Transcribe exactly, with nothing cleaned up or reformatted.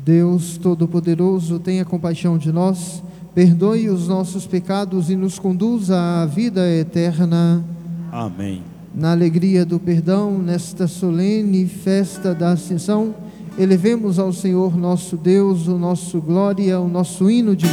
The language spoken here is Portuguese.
Deus Todo-Poderoso, tenha compaixão de nós, perdoe os nossos pecados e nos conduza à vida eterna. Amém. Na alegria do perdão, nesta solene festa da Ascensão, elevemos ao Senhor nosso Deus o nosso glória, o nosso hino de